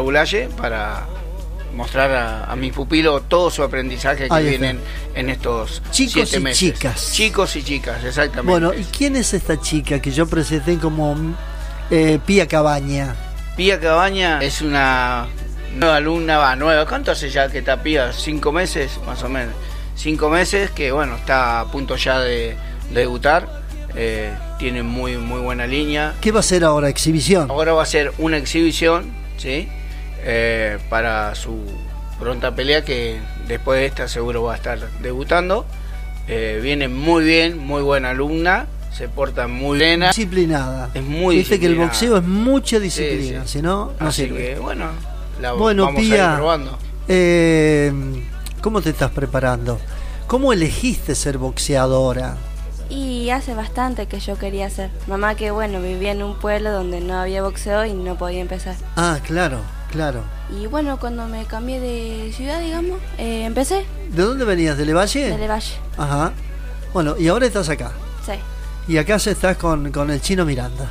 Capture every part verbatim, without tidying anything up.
Bulaye para mostrar a, a mis pupilos todo su aprendizaje que Ahí vienen en estos chicos siete y meses. chicas. Chicos y chicas, exactamente. Bueno, ¿y quién es esta chica que yo presenté como eh, Pía Cabaña? Pía Cabaña es una nueva alumna, va, nueva. ¿Cuánto hace ya que está Pía? ¿Cinco meses? Más o menos. Cinco meses que, bueno, está a punto ya de, de debutar. Eh, tiene muy, muy buena línea. ¿Qué va a hacer ahora? ¿Exhibición? Ahora va a ser una exhibición, ¿sí? Eh, para su pronta pelea, que después de esta seguro va a estar debutando. Eh, viene muy bien, muy buena alumna, se porta muy bien, disciplinada. Es muy Viste que el disciplinada. boxeo es mucha disciplina, Sí, sí. si no, no Así sirve. que, bueno, la Bueno, vamos Pía, a ir probando. Eh, ¿cómo te estás preparando? ¿Cómo elegiste ser boxeadora? Y hace bastante que yo quería hacer. Mamá que, bueno, vivía en un pueblo donde no había boxeo y no podía empezar. Ah, claro, claro. Y bueno, cuando me cambié de ciudad, digamos, eh, empecé. ¿De dónde venías? ¿De Levalle? De Levalle. Ajá. Bueno, y ahora estás acá. Sí. Y acá se estás con, con el Chino Miranda.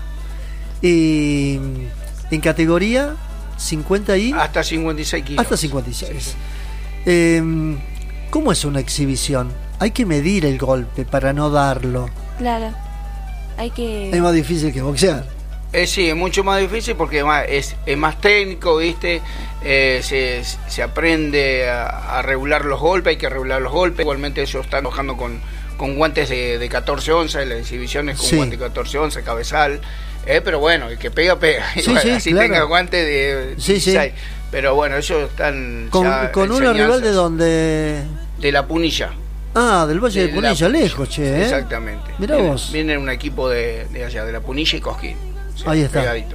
Y en categoría cincuenta y... Hasta cincuenta y seis kilos. Hasta cincuenta y seis. Sí, sí. Eh, ¿Cómo es una exhibición? Hay que medir el golpe para no darlo. Claro. Hay que... Es más difícil que boxear. Eh, sí, es mucho más difícil porque más, es, es más técnico, ¿viste? Eh, se, se aprende a, a regular los golpes, hay que regular los golpes. Igualmente ellos están trabajando con, con guantes de, de catorce onzas, la exhibición es con Sí. guantes de catorce onzas, cabezal. Eh, pero bueno, el que pega, pega. Sí, Igual, sí, así claro. tenga guantes de Sí, sí. dieciséis. Pero bueno, ellos están Con, ya con una enseñanzas rival de donde... de La Punilla. Ah, del Valle de, De Punilla, La- lejos, che. ¿eh? Exactamente. Mirá viene, vos. Viene un equipo de, de allá, de La Punilla y Cosquín. Sí, Ahí está. pegadito.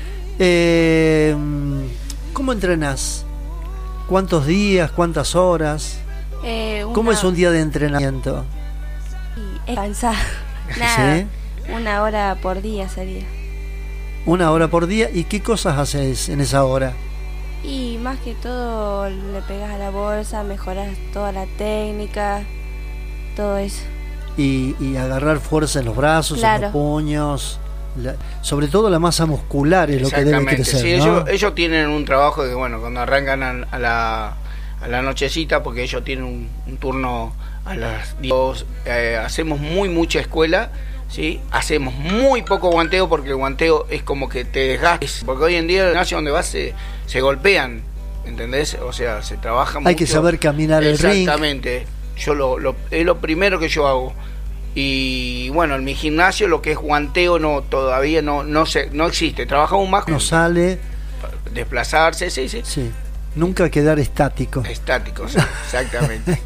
Eh, ¿Cómo entrenás? ¿Cuántos días? ¿Cuántas horas? Eh, una... ¿Cómo es un día de entrenamiento? Y es cansado. Nada. ¿Sí? Una hora por día sería. Una hora por día. ¿Y qué cosas haces en esa hora? Y más que todo le pegas a la bolsa, mejoras toda la técnica, todo eso. Y, y agarrar fuerza en los brazos, en Claro. los puños. La- sobre todo la masa muscular es lo que debe Exactamente, crecer, sí, ¿no? ellos, ellos tienen un trabajo que, bueno, cuando arrancan a, a la, a la nochecita, porque ellos tienen un, un turno a las diez, eh, hacemos muy mucha escuela, ¿sí? Hacemos muy poco guanteo, porque el guanteo es como que te desgastes, porque hoy en día en el gimnasio donde vas se, se golpean, ¿entendés? O sea, se trabaja mucho. Hay que saber caminar el ring. Exactamente, yo lo, lo, es lo primero que yo hago. Y bueno, en mi gimnasio lo que es guanteo no todavía no no se, no existe. Trabajamos más No con sale, desplazarse, sí, sí. sí. Nunca quedar estático. Estáticos, exactamente.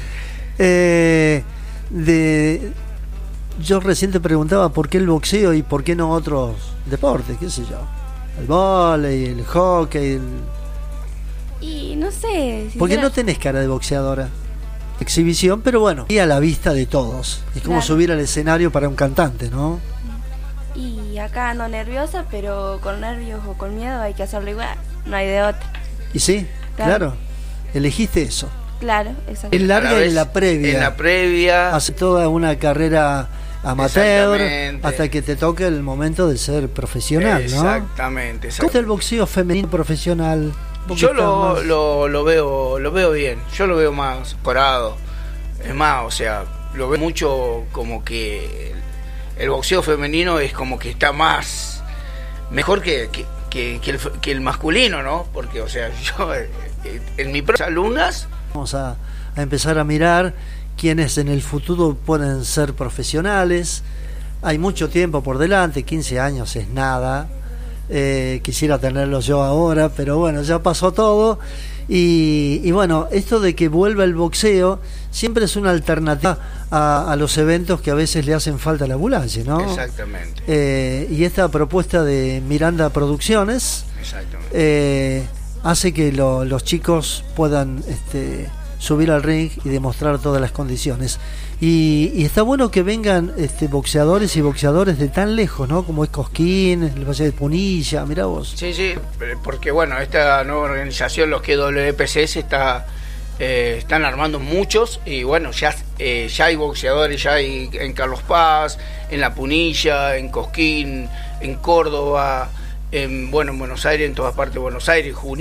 Eh, de, yo recién te preguntaba por qué el boxeo y por qué no otros deportes, qué sé yo. El vóley, el hockey, el... Y no sé... Porque sincera- no tenés cara de boxeadora. Exhibición, pero bueno, y a la vista de todos. Es como Claro. subir al escenario para un cantante, ¿no? Y acá ando nerviosa, pero con nervios o con miedo hay que hacerlo igual. No hay de otra. Y sí, claro, Claro. elegiste eso. Claro, exacto. Es A larga vez, en la previa. En la previa. Hace toda una carrera amateur Exactamente. hasta que te toque el momento de ser profesional, ¿no? Exactamente, ¿Cómo está exactamente. el boxeo femenino profesional? Un Yo poquito lo, más- lo, lo veo lo veo bien, yo lo veo más corado. Es más, o sea, lo veo mucho como que el, el boxeo femenino es como que está más mejor que, que, que, que el, que el masculino, ¿no? Porque, o sea, yo eh, en mis propias alumnas, Vamos a, a empezar a mirar quienes en el futuro pueden ser profesionales. Hay mucho tiempo por delante, quince años es nada. Eh, quisiera tenerlo yo ahora, pero bueno, ya pasó todo. Y, y bueno, esto de que vuelva el boxeo siempre es una alternativa a, a los eventos que a veces le hacen falta a la Bulaye, ¿no? exactamente, Eh, y esta propuesta de Miranda Producciones exactamente. eh, hace que lo- los chicos puedan este, subir al ring y demostrar todas las condiciones. Y, y está bueno que vengan este, boxeadores y boxeadores de tan lejos, ¿no? Como es Cosquín, el Valle de Punilla, mirá vos. Sí, sí, porque bueno, esta nueva organización, los Q W P C S, está, eh, están armando muchos y bueno, ya, eh, ya hay boxeadores, ya hay en Carlos Paz, en La Punilla, en Cosquín, en Córdoba, en, bueno, en Buenos Aires, en todas partes de Buenos Aires, Junín.